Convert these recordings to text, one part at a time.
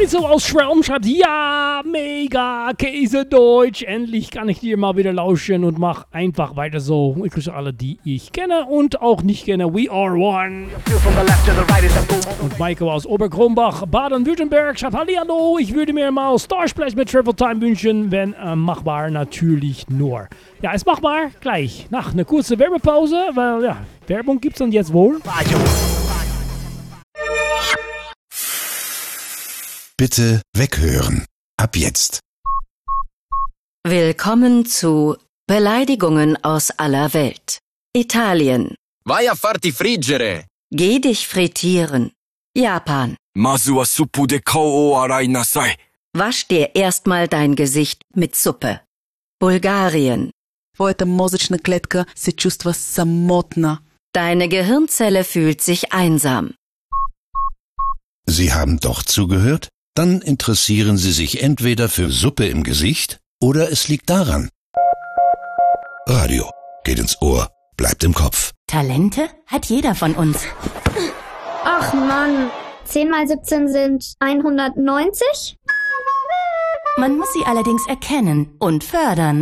Rizzo aus Schwelm schreibt, ja, mega, Käsedeutsch. Endlich kann ich dir mal wieder lauschen und mach einfach weiter so. Ich grüße alle, die ich kenne und auch nicht kenne. We are one. Und Maiko aus Oberkrombach, Baden-Württemberg schreibt, hallihallo, ich würde mir mal Starsplash mit Travel Time wünschen, wenn machbar, natürlich nur. Ja, ist machbar, gleich nach einer kurzen Werbepause, weil ja, Werbung gibt's dann jetzt wohl. Bitte weghören. Ab jetzt. Willkommen zu Beleidigungen aus aller Welt. Italien. Vai a farti friggere. Geh dich frittieren. Japan. Mazu wa suppu de kao o arai nasai. Wasch dir erstmal dein Gesicht mit Suppe. Bulgarien. Твоята мозъчна клетка се чувства самотна. Deine Gehirnzelle fühlt sich einsam. Sie haben doch zugehört? Dann interessieren Sie sich entweder für Suppe im Gesicht oder es liegt daran. Radio geht ins Ohr, bleibt im Kopf. Talente hat jeder von uns. Ach Mann, 10 mal 17 sind 190? Man muss sie allerdings erkennen und fördern.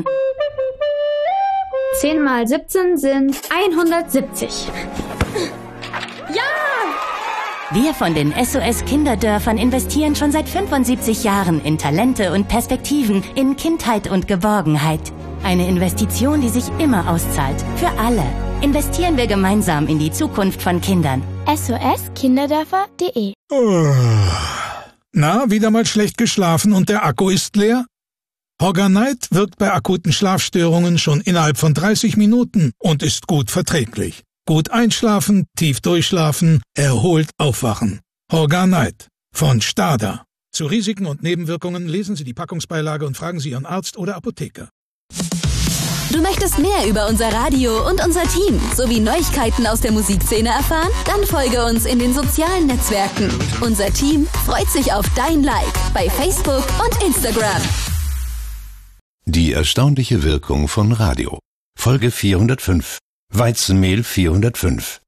10 mal 17 sind 170. Ja! Wir von den SOS Kinderdörfern investieren schon seit 75 Jahren in Talente und Perspektiven, in Kindheit und Geborgenheit. Eine Investition, die sich immer auszahlt. Für alle. Investieren wir gemeinsam in die Zukunft von Kindern. soskinderdörfer.de. Na, wieder mal schlecht geschlafen und der Akku ist leer? Horganite wirkt bei akuten Schlafstörungen schon innerhalb von 30 Minuten und ist gut verträglich. Gut einschlafen, tief durchschlafen, erholt aufwachen. Horganite von Stada. Zu Risiken und Nebenwirkungen lesen Sie die Packungsbeilage und fragen Sie Ihren Arzt oder Apotheker. Du möchtest mehr über unser Radio und unser Team sowie Neuigkeiten aus der Musikszene erfahren? Dann folge uns in den sozialen Netzwerken. Unser Team freut sich auf dein Like bei Facebook und Instagram. Die erstaunliche Wirkung von Radio. Folge 405. Weizenmehl 405.